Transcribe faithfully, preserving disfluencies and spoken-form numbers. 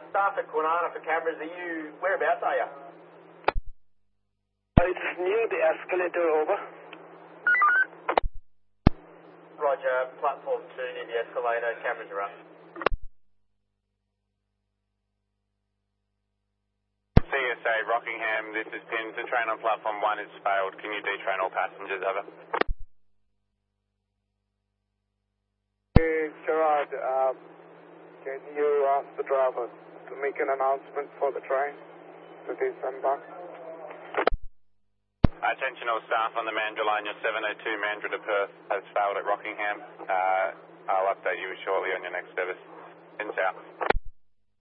staff at Kwinana for cameras. Are you, whereabouts are you? It's near the escalator, over. Roger, platform two near the escalator, cameras are up. C S A Rockingham, this is Pim. The train on platform one has failed. Can you detrain all passengers, over? Hey, Gerard, um, can you ask the driver to make an announcement for the train to disembark? Attention all staff on the Mandurah line, your seven oh two Mandurah to Perth has failed at Rockingham. Uh, I'll update you shortly on your next service. In south.